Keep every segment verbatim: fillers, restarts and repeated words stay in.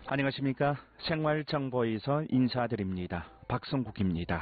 안녕하십니까. 생활정보에서 인사드립니다. 박성국입니다.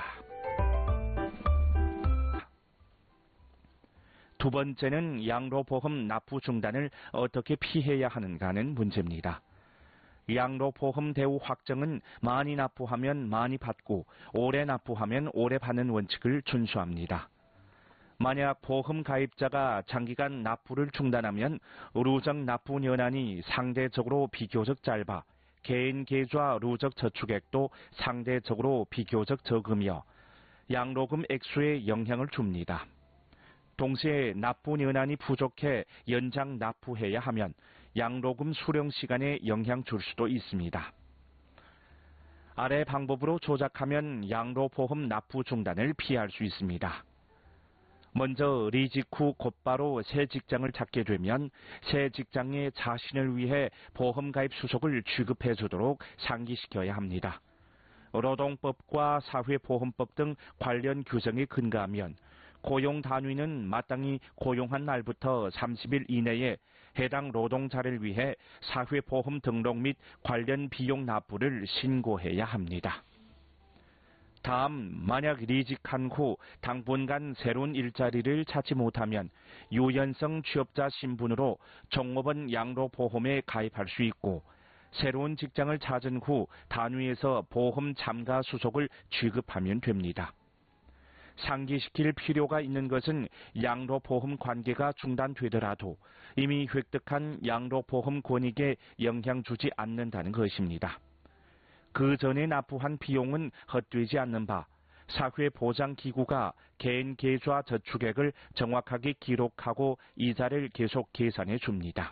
두 번째는 양로보험 납부 중단을 어떻게 피해야 하는가 하는 문제입니다. 양로보험 대우 확정은 많이 납부하면 많이 받고 오래 납부하면 오래 받는 원칙을 준수합니다. 만약 보험 가입자가 장기간 납부를 중단하면 누적 납부 연한이 상대적으로 비교적 짧아 개인 계좌 누적 저축액도 상대적으로 비교적 적으며 양로금 액수에 영향을 줍니다. 동시에 납부 연한이 부족해 연장 납부해야 하면 양로금 수령 시간에 영향 줄 수도 있습니다. 아래 방법으로 조작하면 양로보험 납부 중단을 피할 수 있습니다. 먼저 이직 후 곧바로 새 직장을 찾게 되면 새 직장에 자신을 위해 보험가입 수속을 취급해 주도록 상기시켜야 합니다. 노동법과 사회보험법 등 관련 규정에 근거하면 고용 단위는 마땅히 고용한 날부터 삼십 일 이내에 해당 노동자를 위해 사회보험 등록 및 관련 비용 납부를 신고해야 합니다. 다음, 만약 이직한 후 당분간 새로운 일자리를 찾지 못하면 유연성 취업자 신분으로 종업원 양로보험에 가입할 수 있고 새로운 직장을 찾은 후 단위에서 보험 참가 수속을 취급하면 됩니다. 상기시킬 필요가 있는 것은 양로보험 관계가 중단되더라도 이미 획득한 양로보험 권익에 영향 주지 않는다는 것입니다. 그 전에 납부한 비용은 헛되지 않는 바 사회보장기구가 개인 계좌 저축액을 정확하게 기록하고 이자를 계속 계산해 줍니다.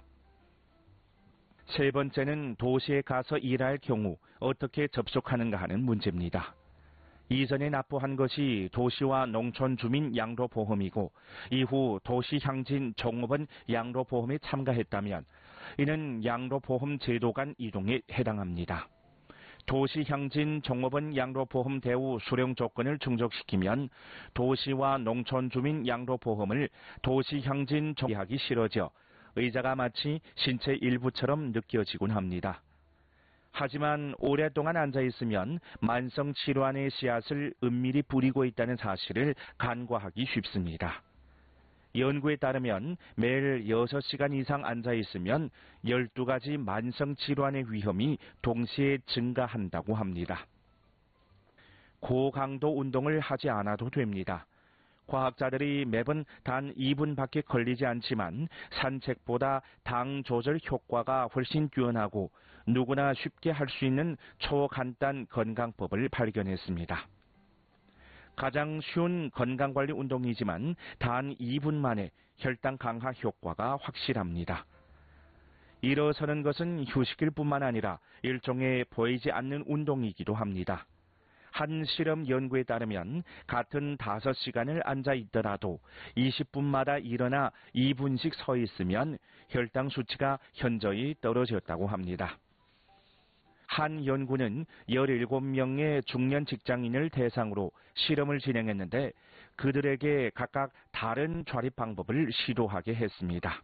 세 번째는 도시에 가서 일할 경우 어떻게 접속하는가 하는 문제입니다. 이전에 납부한 것이 도시와 농촌 주민 양로보험이고 이후 도시향진 종업원 양로보험에 참가했다면 이는 양로보험 제도 간 이동에 해당합니다. 도시향진 종업원 양로보험 대우 수령 조건을 충족시키면 도시와 농촌 주민 양로보험을 도시향진 종하기 싫어져 의자가 마치 신체 일부처럼 느껴지곤 합니다. 하지만 오랫동안 앉아있으면 만성질환의 씨앗을 은밀히 뿌리고 있다는 사실을 간과하기 쉽습니다. 연구에 따르면 매일 여섯 시간 이상 앉아있으면 열두 가지 만성질환의 위험이 동시에 증가한다고 합니다. 고강도 운동을 하지 않아도 됩니다. 과학자들이 매번 단 이 분밖에 걸리지 않지만 산책보다 당 조절 효과가 훨씬 뛰어나고 누구나 쉽게 할 수 있는 초간단 건강법을 발견했습니다. 가장 쉬운 건강관리 운동이지만 단 이 분 만에 혈당 강화 효과가 확실합니다. 일어서는 것은 휴식일 뿐만 아니라 일종의 보이지 않는 운동이기도 합니다. 한 실험 연구에 따르면 같은 다섯 시간을 앉아 있더라도 이십 분마다 일어나 이 분씩 서 있으면 혈당 수치가 현저히 떨어졌다고 합니다. 한 연구는 열일곱 명의 중년 직장인을 대상으로 실험을 진행했는데 그들에게 각각 다른 좌립 방법을 시도하게 했습니다.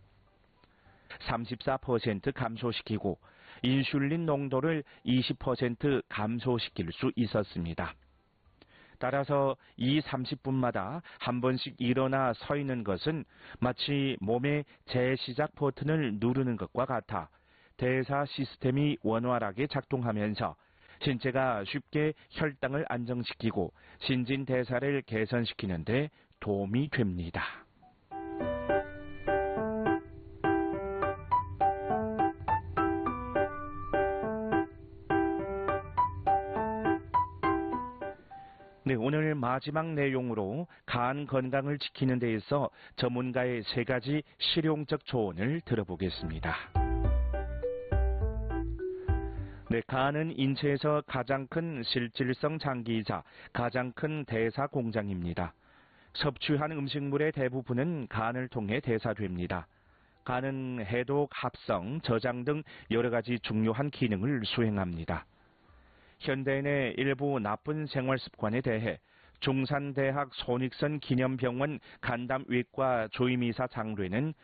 삼십사 퍼센트 감소시키고 인슐린 농도를 이십 퍼센트 감소시킬 수 있었습니다. 따라서 이 삼십 분마다 한 번씩 일어나 서 있는 것은 마치 몸의 재시작 버튼을 누르는 것과 같아 대사 시스템이 원활하게 작동하면서 신체가 쉽게 혈당을 안정시키고 신진대사를 개선시키는 데 도움이 됩니다. 네, 오늘 마지막 내용으로 간 건강을 지키는 데 있어 전문가의 세 가지 실용적 조언을 들어보겠습니다. 네, 간은 인체에서 가장 큰 실질성 장기이자 가장 큰 대사 공장입니다. 섭취한 음식물의 대부분은 간을 통해 대사됩니다. 간은 해독, 합성, 저장 등 여러 가지 중요한 기능을 수행합니다. 현대인의 일부 나쁜 생활 습관에 대해 중산대학 손익선 기념병원 간담외과 조임이사 장례는